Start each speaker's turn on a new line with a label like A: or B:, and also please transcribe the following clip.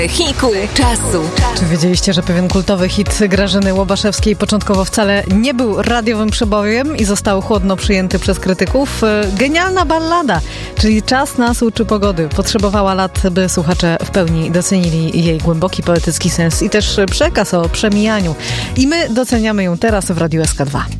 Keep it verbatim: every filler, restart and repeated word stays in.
A: Hiku czasu.
B: Czy wiedzieliście, że pewien kultowy hit Grażyny Łobaszewskiej początkowo wcale nie był radiowym przebojem i został chłodno przyjęty przez krytyków? Genialna ballada, czyli Czas nas uczy pogody. Potrzebowała lat, by słuchacze w pełni docenili jej głęboki poetycki sens i też przekaz o przemijaniu. I my doceniamy ją teraz w Radiu S K dwa.